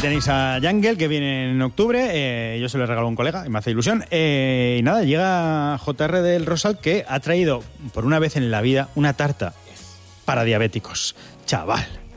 tenéis a Jungle, que viene en octubre. Yo se lo regalo a un colega y me hace ilusión. Y nada, llega JR del Rosal, que ha traído por una vez en la vida una tarta para diabéticos. Chaval.